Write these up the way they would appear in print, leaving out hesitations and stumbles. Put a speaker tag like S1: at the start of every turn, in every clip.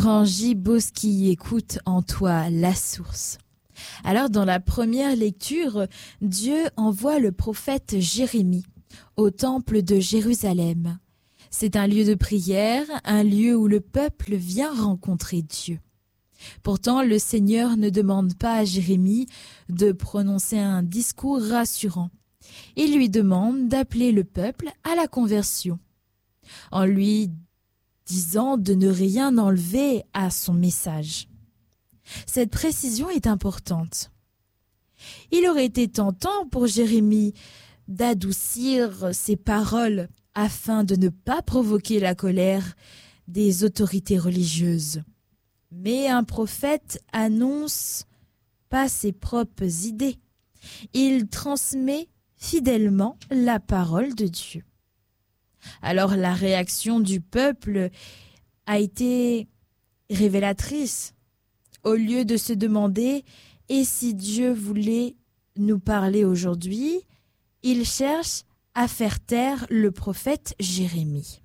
S1: Rangy Boski, écoute en toi la source. Alors dans la première lecture, Dieu envoie le prophète Jérémie au temple de Jérusalem. C'est un lieu de prière, un lieu où le peuple vient rencontrer Dieu. Pourtant, le Seigneur ne demande pas à Jérémie de prononcer un discours rassurant. Il lui demande d'appeler le peuple à la conversion, en lui disant de ne rien enlever à son message. Cette précision est importante. Il aurait été tentant pour Jérémie d'adoucir ses paroles afin de ne pas provoquer la colère des autorités religieuses. Mais un prophète annonce pas ses propres idées. Il transmet fidèlement la parole de Dieu. Alors la réaction du peuple a été révélatrice. Au lieu de se demander « Et si Dieu voulait nous parler aujourd'hui ?», il cherche à faire taire le prophète Jérémie.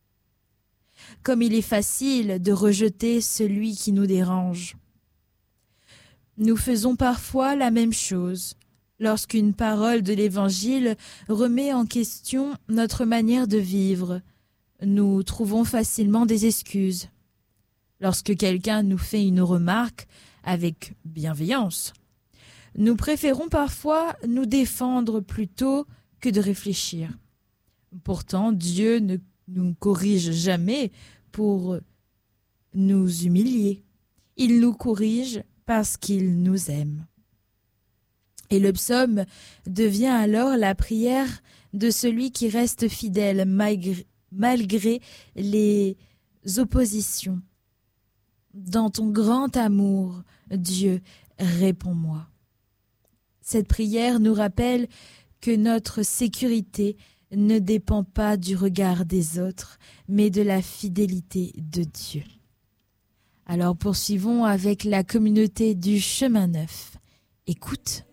S1: Comme il est facile de rejeter celui qui nous dérange. Nous faisons parfois la même chose lorsqu'une parole de l'Évangile remet en question notre manière de vivre. Nous trouvons facilement des excuses. Lorsque quelqu'un nous fait une remarque avec bienveillance, nous préférons parfois nous défendre plutôt que de réfléchir. Pourtant, Dieu ne nous corrige jamais pour nous humilier. Il nous corrige parce qu'il nous aime. Et le psaume devient alors la prière de celui qui reste fidèle malgré les oppositions. Dans ton grand amour, Dieu, réponds-moi. Cette prière nous rappelle que notre sécurité ne dépend pas du regard des autres, mais de la fidélité de Dieu. Alors poursuivons avec la communauté du Chemin Neuf. Écoute